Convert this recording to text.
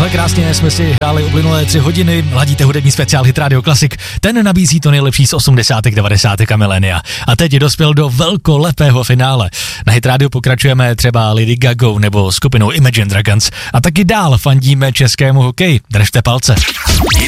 Takhle krásně jsme si hráli uplynulé 3 hodiny, ladíte hudební speciál Hit Radio Classic, ten nabízí to nejlepší z 80. 90. a milénia. A teď dospěl do velkolepého finále. Na Hit Radio pokračujeme třeba Lady Gagou nebo skupinou Imagine Dragons a taky dál fandíme českému hokeji. Držte palce.